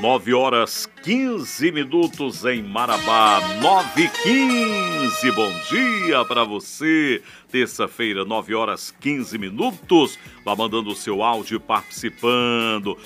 9h15 em Marabá, 9h15. Bom dia para você. Terça-feira, 9h15. Vá mandando o seu áudio participando.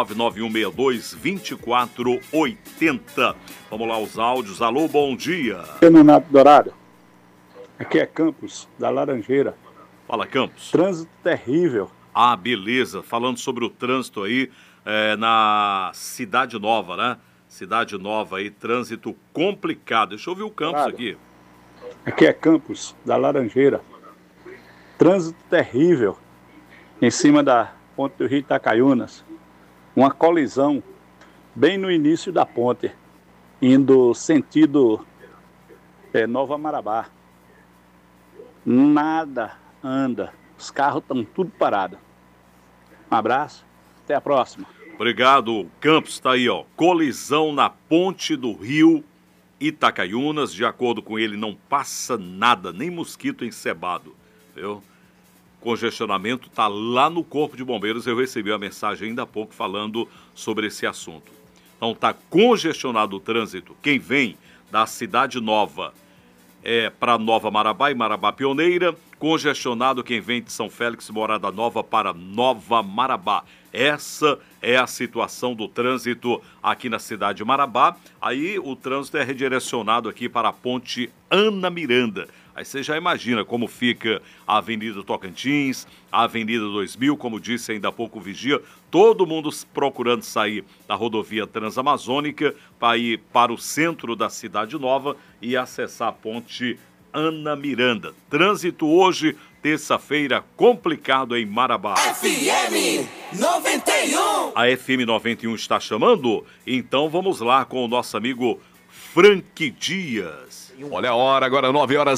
99162-2480. Vamos lá, os áudios. Alô, bom dia. Nonato Dourado. Aqui é Campos, da Laranjeira. Fala, Campos. Trânsito terrível. Ah, beleza. Falando sobre o trânsito aí na Cidade Nova, né? Cidade Nova aí, trânsito complicado. Deixa eu ouvir o Campos aqui. Aqui é Campos, da Laranjeira. Trânsito terrível em cima da ponte do Rio Itacaiunas. Uma colisão bem no início da ponte, indo sentido Nova Marabá. Nada anda. Os carros estão tudo parados. Um abraço, até a próxima. Obrigado, Campos, está aí, ó. Colisão na ponte do Rio Itacaiunas. De acordo com ele, não passa nada, nem mosquito encebado, viu? Congestionamento está lá no Corpo de Bombeiros. Eu recebi uma mensagem ainda há pouco falando sobre esse assunto. Então está congestionado o trânsito. Quem vem da Cidade Nova para Nova Marabá e Marabá Pioneira, congestionado quem vem de São Félix, Morada Nova para Nova Marabá. Essa é a situação do trânsito aqui na cidade de Marabá. Aí o trânsito é redirecionado aqui para a ponte Ana Miranda. Aí você já imagina como fica a Avenida Tocantins, a Avenida 2000, como disse ainda há pouco o Vigia, todo mundo procurando sair da rodovia Transamazônica para ir para o centro da Cidade Nova e acessar a ponte Ana Miranda. Trânsito hoje, terça-feira, complicado em Marabá. FM 91. A FM 91 está chamando? Então vamos lá com o nosso amigo Frank Dias. Olha a hora, agora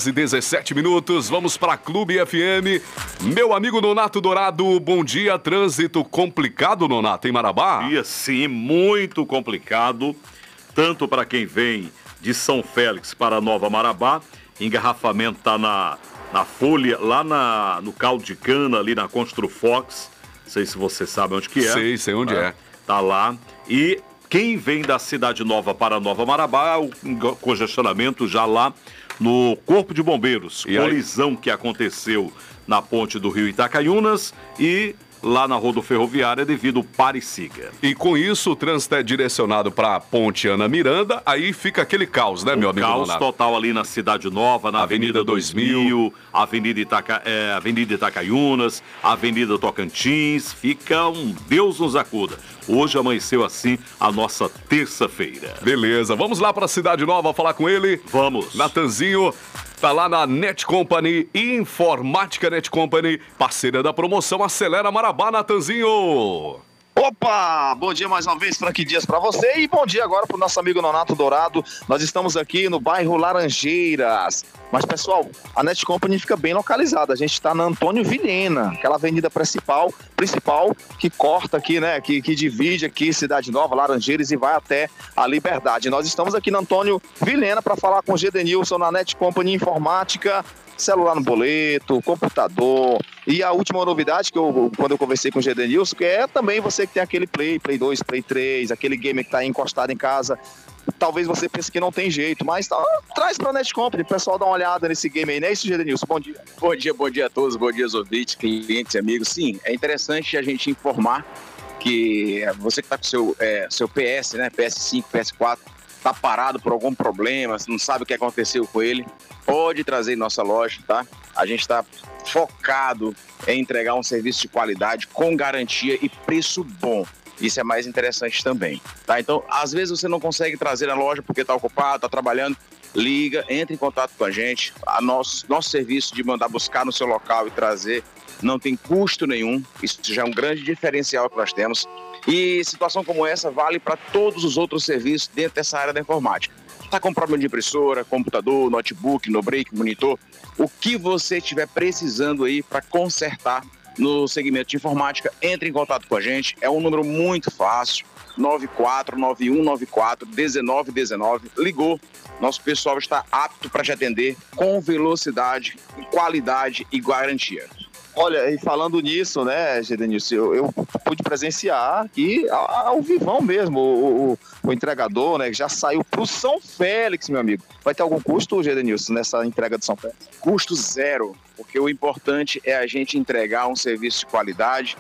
9h17. Vamos para Clube FM. Meu amigo Nonato Dourado, bom dia. Trânsito complicado, Nonato, em Marabá? Dia sim, muito complicado. Tanto para quem vem de São Félix para Nova Marabá. Engarrafamento está na Folha, lá no caldo de cana, ali na Construfox. Não sei se você sabe onde que é. Sei onde é. Tá lá. E quem vem da Cidade Nova para Nova Marabá, o congestionamento já lá no Corpo de Bombeiros. Colisão que aconteceu na ponte do Rio Itacaiunas e lá na rodoferroviária devido ao pare e siga. E com isso o trânsito é direcionado para a ponte Ana Miranda, aí fica aquele caos, né, meu amigo Caos Nonato? total ali na Cidade Nova, na Avenida 2000, Avenida Itacaiunas, Avenida Tocantins, fica um Deus nos acuda. Hoje amanheceu assim a nossa terça-feira. Beleza, vamos lá para a Cidade Nova falar com ele? Vamos. Natanzinho tá lá na Net Company, Informática Net Company, parceira da promoção Acelera Marabá, Natanzinho. Opa, bom dia mais uma vez, Frank Dias para você e bom dia agora para o nosso amigo Nonato Dourado. Nós estamos aqui no bairro Laranjeiras, mas pessoal, a Net Company fica bem localizada, a gente está na Antônio Vilhena, aquela avenida principal que corta aqui, né, que divide aqui Cidade Nova, Laranjeiras e vai até a Liberdade. Nós estamos aqui na Antônio Vilhena para falar com o Gedenilson na Net Company Informática, celular no boleto, computador. E a última novidade quando eu conversei com o Gedenilson, que é também você que tem aquele Play 2, Play 3, aquele game que está encostado em casa. Talvez você pense que não tem jeito, mas traz para a Net Company, o pessoal dá uma olhada nesse game aí, não é isso, Gedenilson? Bom dia. Bom dia a todos, bom dia aos ouvintes, clientes e amigos. Sim, é interessante a gente informar que você que está com seu PS, né, PS5, PS4, está parado por algum problema, não sabe o que aconteceu com ele, pode trazer em nossa loja, tá? A gente está focado em entregar um serviço de qualidade, com garantia e preço bom. Isso é mais interessante também, tá? Então, às vezes você não consegue trazer na loja porque está ocupado, está trabalhando, liga, entre em contato com a gente. Nosso serviço de mandar buscar no seu local e trazer não tem custo nenhum, isso já é um grande diferencial que nós temos. E situação como essa vale para todos os outros serviços dentro dessa área da informática. Está com problema de impressora, computador, notebook, no-break, monitor, o que você estiver precisando aí para consertar no segmento de informática, entre em contato com a gente. É um número muito fácil, 9491941919. Ligou, nosso pessoal está apto para te atender com velocidade, qualidade e garantia. Olha, e falando nisso, né, Gedenilson, eu pude presenciar aqui ao vivão mesmo, o entregador, né, que já saiu pro São Félix, meu amigo. Vai ter algum custo, Gedenilson, nessa entrega de São Félix? Custo zero, porque o importante é a gente entregar um serviço de qualidade,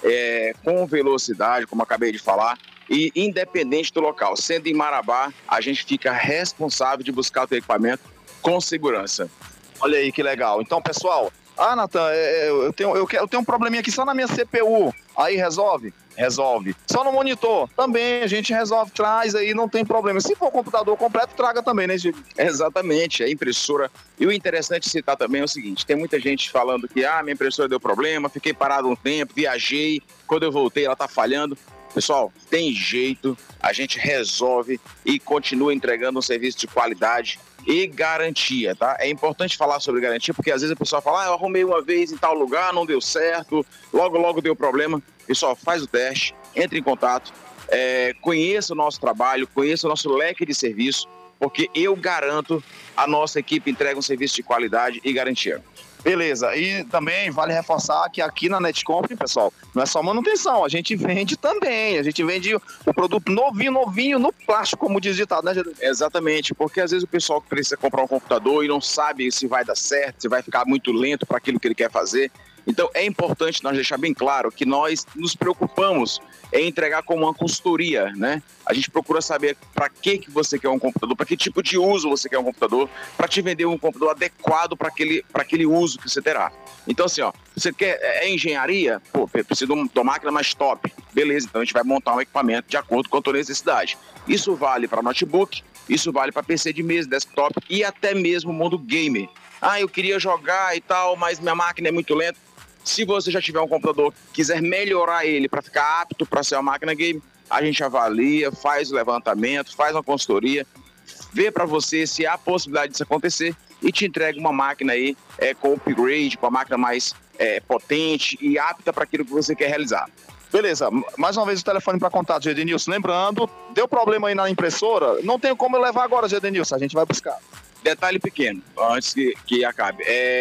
com velocidade, como eu acabei de falar, e independente do local. Sendo em Marabá, a gente fica responsável de buscar o teu equipamento com segurança. Olha aí que legal. Então, pessoal, Natan, eu tenho um probleminha aqui só na minha CPU. Aí resolve? Resolve. Só no monitor? Também a gente resolve, traz aí, não tem problema. Se for computador completo, traga também, né, Gil? Exatamente, a impressora. E o interessante citar também é o seguinte, tem muita gente falando que minha impressora deu problema, fiquei parado um tempo, viajei, quando eu voltei ela tá falhando. Pessoal, tem jeito, a gente resolve e continua entregando um serviço de qualidade e garantia, tá? É importante falar sobre garantia, porque às vezes a pessoa fala, eu arrumei uma vez em tal lugar, não deu certo, logo deu problema. Pessoal, faz o teste, entre em contato, conheça o nosso trabalho, conheça o nosso leque de serviço, porque eu garanto, a nossa equipe entrega um serviço de qualidade e garantia. Beleza, e também vale reforçar que aqui na Netcompany, pessoal, não é só manutenção, a gente vende também, a gente vende o produto novinho no plástico, como diz o ditado, né, Gedenilson? Exatamente, porque às vezes o pessoal precisa comprar um computador e não sabe se vai dar certo, se vai ficar muito lento para aquilo que ele quer fazer. Então é importante nós deixar bem claro que nós nos preocupamos em entregar como uma consultoria, né? A gente procura saber para que você quer um computador, para que tipo de uso você quer um computador, para te vender um computador adequado para aquele uso que você terá. Então assim, você quer engenharia? Precisa de uma máquina mais top. Beleza, então a gente vai montar um equipamento de acordo com a tua necessidade. Isso vale para notebook, isso vale para PC de mesa, desktop e até mesmo mundo gamer. Eu queria jogar e tal, mas minha máquina é muito lenta. Se você já tiver um computador, quiser melhorar ele para ficar apto para ser uma máquina game, a gente avalia, faz o levantamento, faz uma consultoria, vê para você se há possibilidade disso acontecer e te entrega uma máquina aí com upgrade, com a máquina mais potente e apta para aquilo que você quer realizar. Beleza, mais uma vez o telefone para contato, Gedenilson. Lembrando, deu problema aí na impressora, não tem como eu levar agora, Gedenilson, a gente vai buscar. Detalhe pequeno, antes que acabe.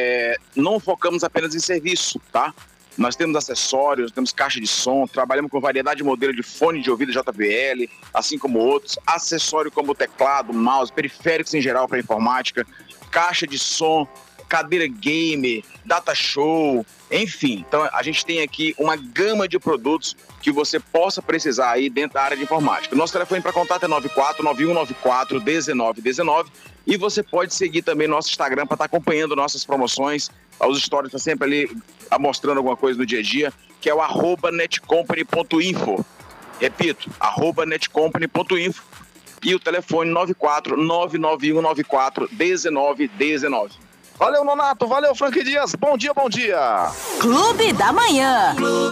Não focamos apenas em serviço, tá? Nós temos acessórios, temos caixa de som, trabalhamos com variedade de modelos de fone de ouvido JBL, assim como outros, acessório como teclado, mouse, periféricos em geral para informática, caixa de som, cadeira gamer, data show, enfim. Então a gente tem aqui uma gama de produtos que você possa precisar aí dentro da área de informática. Nosso telefone para contato é 94-9194-1919 e você pode seguir também nosso Instagram para estar acompanhando nossas promoções. Os stories estão sempre ali mostrando alguma coisa no dia a dia, que é o @netcompany.info. Repito, @netcompany.info e o telefone 94-99194-1919. Valeu, Nonato. Valeu, Frank Dias. Bom dia, bom dia. Clube da Manhã.